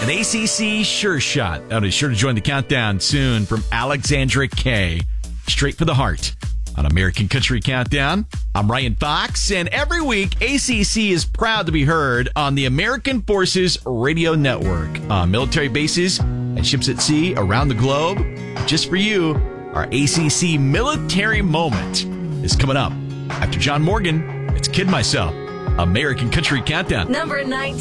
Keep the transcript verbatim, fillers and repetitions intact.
An A C C sure shot. That is sure to join the countdown soon from Alexandra Kay. Straight for the heart. On American Country Countdown, I'm Ryan Fox, and every week, A C C is proud to be heard on the American Forces Radio Network, on military bases and ships at sea around the globe. Just for you, our A C C Military Moment is coming up. After John Morgan, it's Kid Myself, American Country Countdown. Number nine.